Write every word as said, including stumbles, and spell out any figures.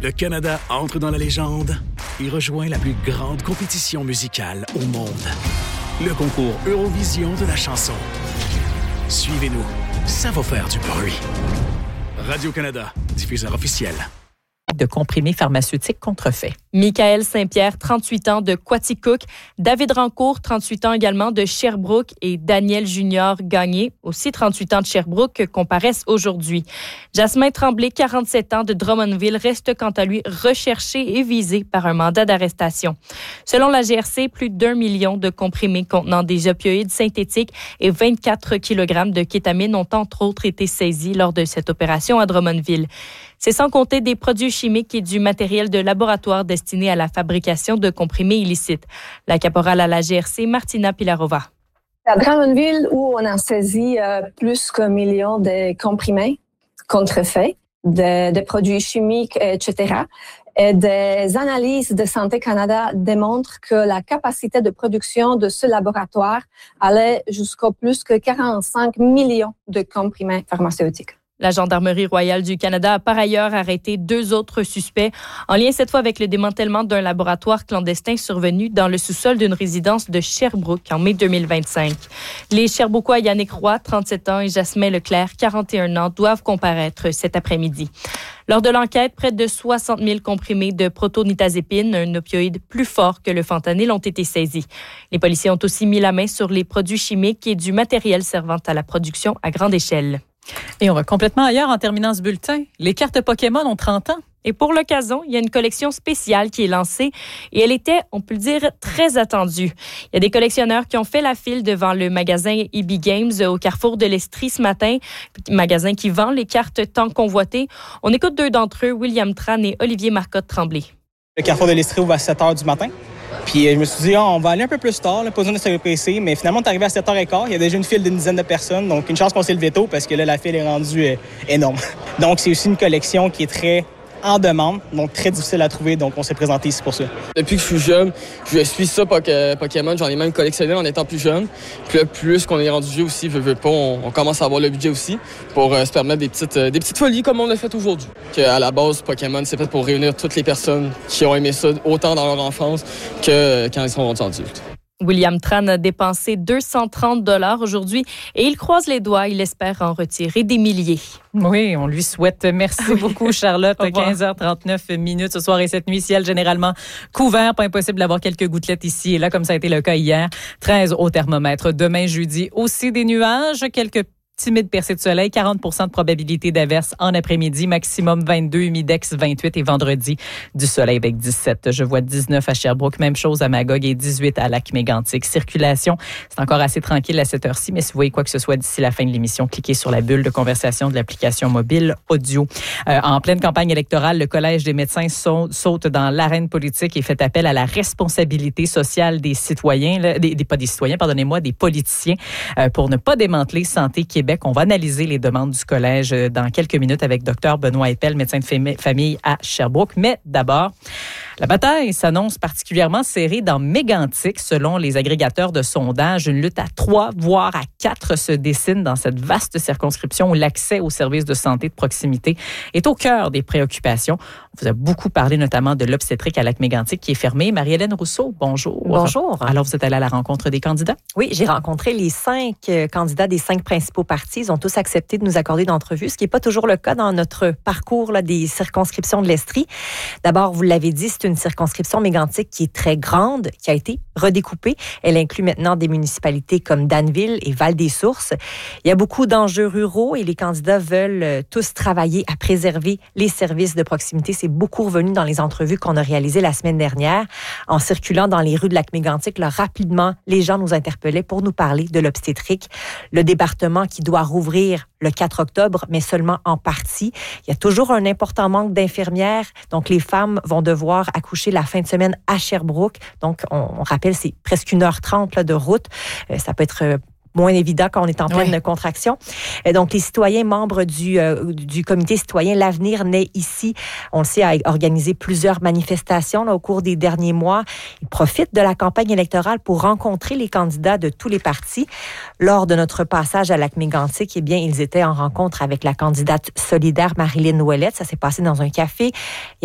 Le Canada entre dans la légende et rejoint la plus grande compétition musicale au monde. Le concours Eurovision de la chanson. Suivez-nous, ça va faire du bruit. Radio-Canada, diffuseur officiel. De comprimés pharmaceutiques contrefaits. Michael Saint-Pierre, trente-huit ans, de Quaticook. David Rancourt, trente-huit ans également, de Sherbrooke. Et Daniel Junior Gagné, aussi trente-huit ans de Sherbrooke, comparaissent aujourd'hui. Jasmin Tremblay, quarante-sept ans, de Drummondville, reste quant à lui recherché et visé par un mandat d'arrestation. Selon la G R C, plus d'un million de comprimés contenant des opioïdes synthétiques et vingt-quatre kilogrammes de kétamine ont entre autres été saisis lors de cette opération à Drummondville. C'est sans compter des produits chimiques et du matériel de laboratoire destiné à la fabrication de comprimés illicites. La caporale à la G R C, Martina Pilarova. À Drummondville, où on a saisi euh, plus qu'un million de comprimés contrefaits, de, de produits chimiques, et cetera. Et des analyses de Santé Canada démontrent que la capacité de production de ce laboratoire allait jusqu'à plus que quarante-cinq millions de comprimés pharmaceutiques. La Gendarmerie royale du Canada a par ailleurs arrêté deux autres suspects, en lien cette fois avec le démantèlement d'un laboratoire clandestin survenu dans le sous-sol d'une résidence de Sherbrooke en mai deux mille vingt-cinq. Les Sherbrookois Yannick Roy, trente-sept ans, et Jasmin Leclerc, quarante et un ans, doivent comparaître cet après-midi. Lors de l'enquête, près de soixante mille comprimés de protonitazépine, un opioïde plus fort que le fentanyl, ont été saisis. Les policiers ont aussi mis la main sur les produits chimiques et du matériel servant à la production à grande échelle. Et on va complètement ailleurs en terminant ce bulletin. Les cartes Pokémon ont trente ans. Et pour l'occasion, il y a une collection spéciale qui est lancée et elle était, on peut le dire, très attendue. Il y a des collectionneurs qui ont fait la file devant le magasin E B Games au carrefour de l'Estrie ce matin, magasin qui vend les cartes tant convoitées. On écoute deux d'entre eux, William Tran et Olivier Marcotte-Tremblay. Le carrefour de l'Estrie ouvre à sept heures du matin. Puis je me suis dit, oh, on va aller un peu plus tard, là, pas besoin de se represser. Mais finalement, on est arrivé à sept heures quinze. Il y a déjà une file d'une dizaine de personnes. Donc, une chance qu'on s'est levé tôt parce que là, la file est rendue euh, énorme. Donc, c'est aussi une collection qui est très en demande, donc très difficile à trouver. Donc, on s'est présenté ici pour ça. Depuis que je suis jeune, je suis ça Pokémon. J'en ai même collectionné en étant plus jeune. Puis là, plus qu'on est rendu vieux aussi, veut, veut pas, on, on commence à avoir le budget aussi pour euh, se permettre des petites, euh, des petites folies comme on l'a fait aujourd'hui. Que, à la base, Pokémon, c'est fait pour réunir toutes les personnes qui ont aimé ça autant dans leur enfance que euh, quand ils sont rendus adultes. William Tran a dépensé deux cent trente dollars aujourd'hui et il croise les doigts. Il espère en retirer des milliers. Oui, on lui souhaite. Merci beaucoup, Charlotte. quinze heures trente-neuf minutes ce soir et cette nuit, ciel généralement couvert. Pas impossible d'avoir quelques gouttelettes ici et là, comme ça a été le cas hier. treize au thermomètre. Demain, jeudi, aussi des nuages, quelques timide percée de soleil, quarante pour cent de probabilité d'averse en après-midi, maximum vingt-deux, humidex vingt-huit et vendredi du soleil avec dix-sept. Je vois dix-neuf à Sherbrooke, même chose à Magog et dix-huit à Lac-Mégantic. Circulation, c'est encore assez tranquille à cette heure-ci, mais si vous voyez quoi que ce soit d'ici la fin de l'émission, cliquez sur la bulle de conversation de l'application mobile audio. Euh, en pleine campagne électorale, le Collège des médecins saute dans l'arène politique et fait appel à la responsabilité sociale des citoyens, là, des, des, pas des citoyens, pardonnez-moi, des politiciens, euh, pour ne pas démanteler Santé Québec. On va analyser les demandes du collège dans quelques minutes avec Dr Benoît Eppel, médecin de famille à Sherbrooke. Mais d'abord, la bataille s'annonce particulièrement serrée dans Mégantic. Selon les agrégateurs de sondage, une lutte à trois, voire à quatre se dessine dans cette vaste circonscription où l'accès aux services de santé de proximité est au cœur des préoccupations. On vous a beaucoup parlé notamment de l'obstétrique à Lac-Mégantic qui est fermée. Marie-Hélène Rousseau, bonjour. Bonjour. Alors, vous êtes allée à la rencontre des candidats? Oui, j'ai rencontré les cinq candidats des cinq principaux partis. Ils ont tous accepté de nous accorder d'entrevue, ce qui n'est pas toujours le cas dans notre parcours là, des circonscriptions de l'Estrie. D'abord, vous l'avez dit, c'est une circonscription Mégantic qui est très grande, qui a été redécoupée. Elle inclut maintenant des municipalités comme Danville et Val-des-Sources. Il y a beaucoup d'enjeux ruraux et les candidats veulent tous travailler à préserver les services de proximité. C'est beaucoup revenu dans les entrevues qu'on a réalisées la semaine dernière. En circulant dans les rues de Lac-Mégantic, là, rapidement, les gens nous interpellaient pour nous parler de l'obstétrique. Le département qui doit rouvrir le quatre octobre, mais seulement en partie. Il y a toujours un important manque d'infirmières. Donc, les femmes vont devoir accoucher la fin de semaine à Sherbrooke. Donc, on, on rappelle, c'est presque une heure trente là, de route. Euh, ça peut être euh, moins évident quand on est en pleine oui. contraction. Et donc, les citoyens membres du, euh, du comité citoyen L'Avenir naît ici, on le sait, a organisé plusieurs manifestations là, au cours des derniers mois. Ils profitent de la campagne électorale pour rencontrer les candidats de tous les partis. Lors de notre passage à Lac-Mégantic, eh bien, ils étaient en rencontre avec la candidate solidaire Marilyn Ouellette. Ça s'est passé dans un café.